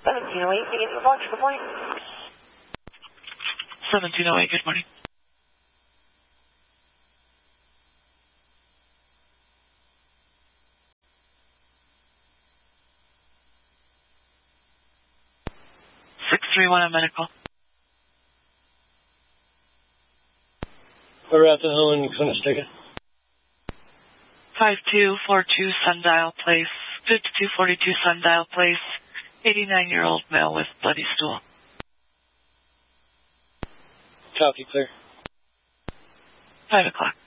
1708, beginning of launch. Good morning. 1708, good morning. On medical. We're at the hill in Conestoga. 5242 Sundial Place, 5242 Sundial Place, 89-year-old male with bloody stool. Copy, clear. 5 o'clock.